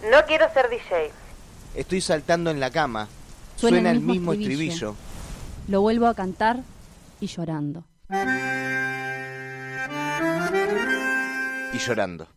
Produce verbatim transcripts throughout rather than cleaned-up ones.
No quiero ser D J. Estoy saltando en la cama. Suena, Suena el el mismo mismo estribillo. estribillo. Lo vuelvo a cantar y llorando. Y llorando.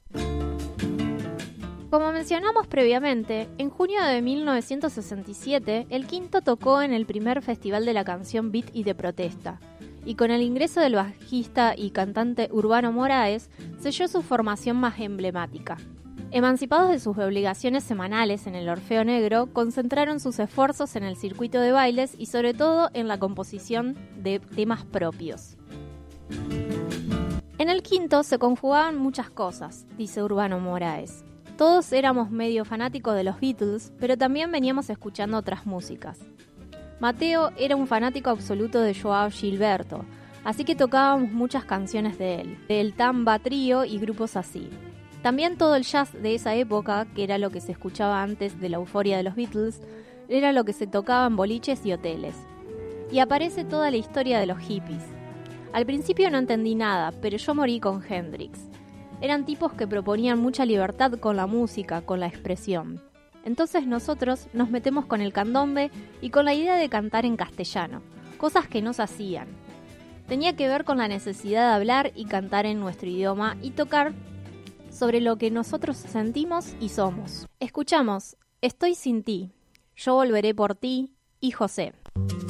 Como mencionamos previamente, en junio de mil novecientos sesenta y siete, el Quinto tocó en el primer Festival de la Canción Beat y de Protesta, y con el ingreso del bajista y cantante Urbano Moraes, selló su formación más emblemática. Emancipados de sus obligaciones semanales en el Orfeo Negro, concentraron sus esfuerzos en el circuito de bailes y sobre todo en la composición de temas propios. En el Quinto se conjugaban muchas cosas, dice Urbano Moraes. Todos éramos medio fanáticos de los Beatles, pero también veníamos escuchando otras músicas. Mateo era un fanático absoluto de Joao Gilberto, así que tocábamos muchas canciones de él, del Tamba Trío y grupos así. También todo el jazz de esa época, que era lo que se escuchaba antes de la euforia de los Beatles, era lo que se tocaba en boliches y hoteles. Y aparece toda la historia de los hippies. Al principio no entendí nada, pero yo morí con Hendrix. Eran tipos que proponían mucha libertad con la música, con la expresión. Entonces nosotros nos metemos con el candombe y con la idea de cantar en castellano, cosas que no se hacían. Tenía que ver con la necesidad de hablar y cantar en nuestro idioma y tocar sobre lo que nosotros sentimos y somos. Escuchamos Estoy sin ti, Yo volveré por ti y José.